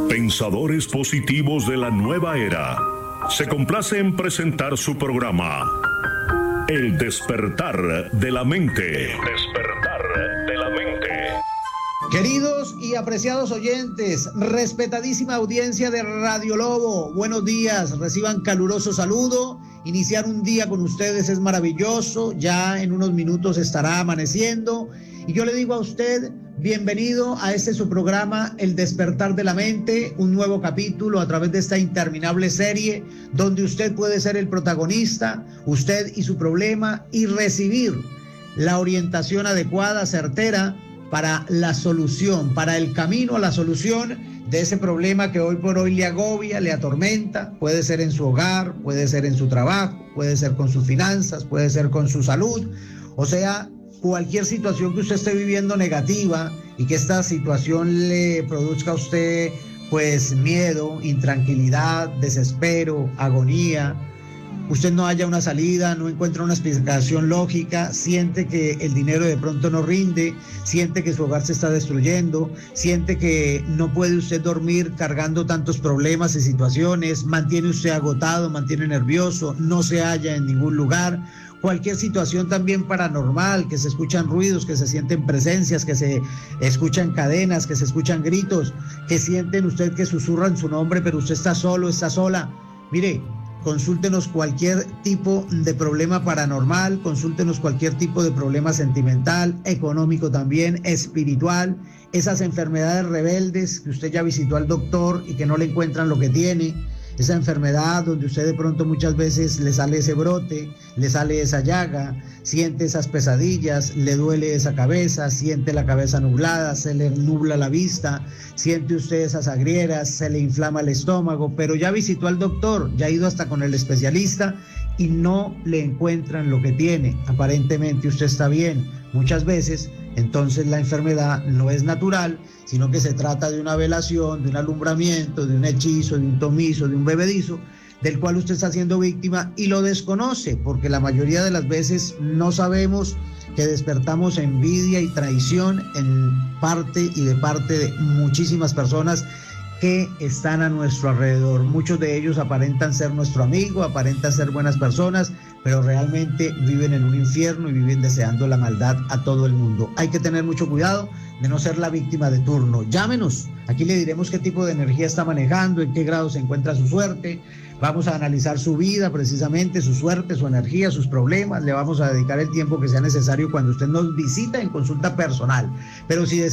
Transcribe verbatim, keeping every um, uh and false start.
Pensadores positivos de la nueva era. Se complace en presentar su programa El despertar de la mente. El despertar de la mente. Queridos y apreciados oyentes, respetadísima audiencia de Radio Lobo, buenos días, reciban caluroso saludo. Iniciar un día con ustedes es maravilloso, ya en unos minutos estará amaneciendo y yo le digo a usted, bienvenido a este su programa El despertar de la mente, un nuevo capítulo a través de esta interminable serie donde usted puede ser el protagonista, usted y su problema, y recibir la orientación adecuada, certera, para la solución, para el camino a la solución de ese problema que hoy por hoy le agobia, le atormenta. Puede ser en su hogar, puede ser en su trabajo, puede ser con sus finanzas, puede ser con su salud, o sea, cualquier situación que usted esté viviendo negativa y que esta situación le produzca a usted pues miedo, intranquilidad, desespero, agonía. Usted no haya una salida, no encuentra una explicación lógica, siente que el dinero de pronto no rinde, siente que su hogar se está destruyendo, siente que no puede usted dormir cargando tantos problemas y situaciones, mantiene usted agotado, mantiene nervioso, no se halla en ningún lugar. Cualquier situación también paranormal, que se escuchan ruidos, que se sienten presencias, que se escuchan cadenas, que se escuchan gritos, que sienten usted que susurran su nombre, pero usted está solo, está sola. Mire, consúltenos cualquier tipo de problema paranormal, consúltenos cualquier tipo de problema sentimental, económico también, espiritual, esas enfermedades rebeldes que usted ya visitó al doctor y que no le encuentran lo que tiene, esa enfermedad donde usted de pronto muchas veces le sale ese brote, le sale esa llaga, siente esas pesadillas, le duele esa cabeza, siente la cabeza nublada, se le nubla la vista, siente usted esas agrieras, se le inflama el estómago, pero ya visitó al doctor, ya ha ido hasta con el especialista y no le encuentran lo que tiene. Aparentemente usted está bien. Muchas veces entonces la enfermedad no es natural, sino que se trata de una velación, de un alumbramiento, de un hechizo, de un tomizo, de un bebedizo, del cual usted está siendo víctima y lo desconoce, porque la mayoría de las veces no sabemos que despertamos envidia y traición en parte y de parte de muchísimas personas que están a nuestro alrededor. Muchos de ellos aparentan ser nuestro amigo, aparentan ser buenas personas, pero realmente viven en un infierno y viven deseando la maldad a todo el mundo. Hay que tener mucho cuidado de no ser la víctima de turno. Llámenos, aquí le diremos qué tipo de energía está manejando, en qué grado se encuentra su suerte. Vamos a analizar su vida, precisamente, su suerte, su energía, sus problemas. Le vamos a dedicar el tiempo que sea necesario cuando usted nos visita en consulta personal. Pero si